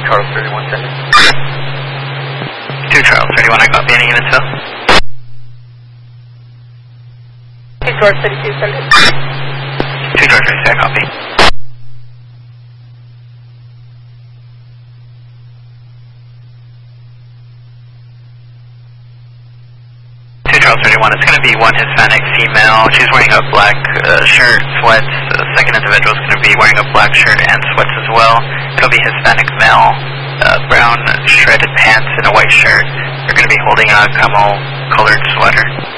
Charles 31 sending. 2 Charles 31, I copy. Any units still? 2 George 32 sending. 2 George 32, I copy. 2 Charles 31, it's going to be one Hispanic female. She's wearing a black shirt, sweats. The second individual is going to be wearing a black shirt and sweats as well. It'll be Hispanic male, brown shredded pants and a white shirt. They're going to be holding a camel colored sweater.